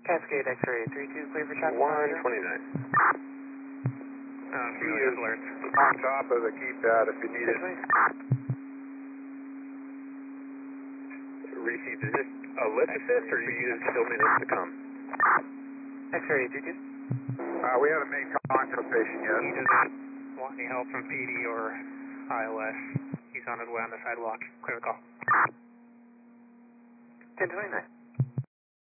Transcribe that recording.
Cascade X-ray 32, clear for traffic. 129. He is on top of the keypad if you need it. Received, is this a lift assist or do you still need us to come? X-ray 32. We haven't made contact with the patient yet. He doesn't want any help from PD or ILS. He's on his way on the sidewalk. Clear the call. 1029.